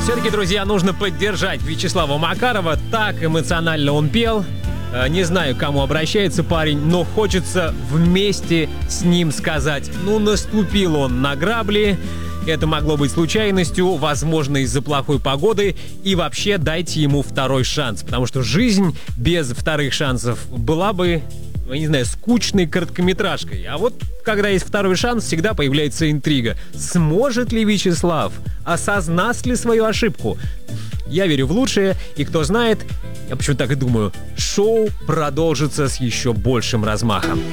Все-таки, друзья, нужно поддержать Вячеслава Макарова. Так эмоционально он пел. Не знаю, к кому обращается парень, но хочется вместе с ним сказать: ну, наступил он на грабли. Это могло быть случайностью, возможно, из-за плохой погоды. И вообще дайте ему второй шанс, потому что жизнь без вторых шансов была бы, я не знаю, скучной короткометражкой. А вот когда есть второй шанс, всегда появляется интрига. Сможет ли Вячеслав? Осознаст ли свою ошибку? Я верю в лучшее, и кто знает, я почему-то так и думаю, шоу продолжится с еще большим размахом.